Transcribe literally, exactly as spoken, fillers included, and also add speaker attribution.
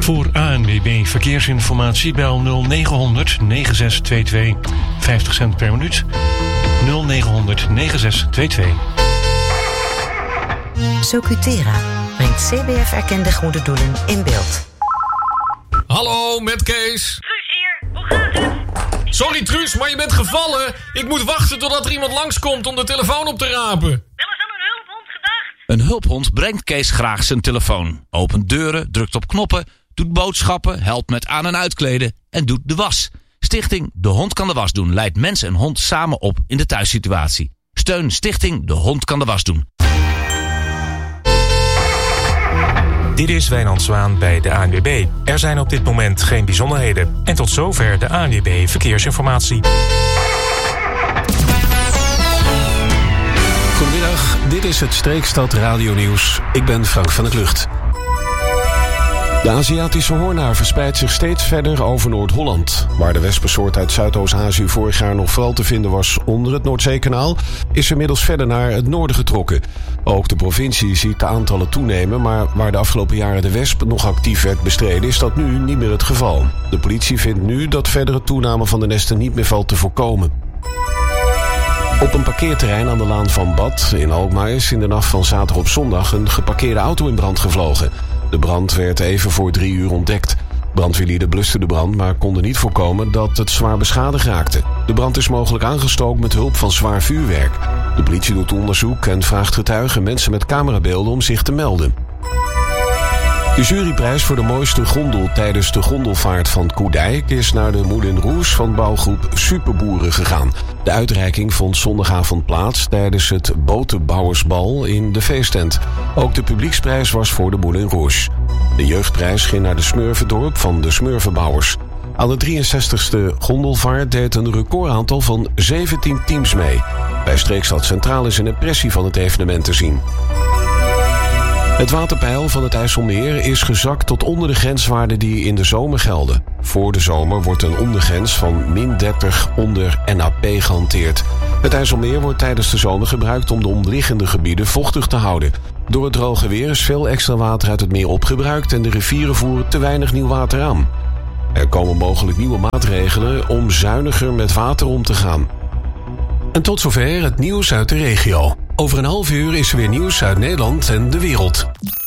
Speaker 1: Voor A N W B Verkeersinformatie bel nul negen honderd negen zes twee twee. vijftig cent per minuut. nul negen honderd negen zes twee twee.
Speaker 2: Socutera brengt C B F-erkende goede doelen in beeld.
Speaker 3: Hallo, met Kees.
Speaker 4: Truus hier, hoe gaat het?
Speaker 3: Sorry Truus, maar je bent gevallen. Ik moet wachten totdat er iemand langskomt om de telefoon op te rapen.
Speaker 4: Wel eens aan een hulphond gedacht?
Speaker 5: Een hulphond brengt Kees graag zijn telefoon. Opent deuren, drukt op knoppen, doet boodschappen, helpt met aan- en uitkleden en doet de was. Stichting De Hond Kan de Was Doen leidt mens en hond samen op in de thuissituatie. Steun Stichting De Hond Kan de Was Doen.
Speaker 6: Dit is Wijnand Zwaan bij de A N W B. Er zijn op dit moment geen bijzonderheden. En tot zover de A N W B Verkeersinformatie.
Speaker 7: Goedemiddag, dit is het Streekstad Radio Nieuws. Ik ben Frank van der Klucht. De Aziatische hoornaar verspreidt zich steeds verder over Noord-Holland. Waar de wespensoort uit Zuidoost-Azië vorig jaar nog vooral te vinden was onder het Noordzeekanaal, is er inmiddels verder naar het noorden getrokken. Ook de provincie ziet de aantallen toenemen, maar waar de afgelopen jaren de wesp nog actief werd bestreden, is dat nu niet meer het geval. De politie vindt nu dat verdere toename van de nesten niet meer valt te voorkomen. Op een parkeerterrein aan de Laan van Bad in Alkmaar is in de nacht van zaterdag op zondag een geparkeerde auto in brand gevlogen. De brand werd even voor drie uur ontdekt. Brandweerlieden blusten de brand, maar konden niet voorkomen dat het zwaar beschadigd raakte. De brand is mogelijk aangestookt met hulp van zwaar vuurwerk. De politie doet onderzoek en vraagt getuigen mensen met camerabeelden om zich te melden. De juryprijs voor de mooiste gondel tijdens de gondelvaart van Koedijk is naar de Moulin Rouge van bouwgroep Superboeren gegaan. De uitreiking vond zondagavond plaats tijdens het botenbouwersbal in de feesttent. Ook de publieksprijs was voor de Moulin Rouge. De jeugdprijs ging naar de Smurfendorp van de Smurfenbouwers. Aan de drieënzestigste gondelvaart deed een recordaantal van zeventien teams mee. Bij Streekstad Centraal is een impressie van het evenement te zien. Het waterpeil van het IJsselmeer is gezakt tot onder de grenswaarden die in de zomer gelden. Voor de zomer wordt een ondergrens van min dertig onder N A P gehanteerd. Het IJsselmeer wordt tijdens de zomer gebruikt om de omliggende gebieden vochtig te houden. Door het droge weer is veel extra water uit het meer opgebruikt en de rivieren voeren te weinig nieuw water aan. Er komen mogelijk nieuwe maatregelen om zuiniger met water om te gaan. En tot zover het nieuws uit de regio. Over een half uur is er weer nieuws uit Nederland en de wereld.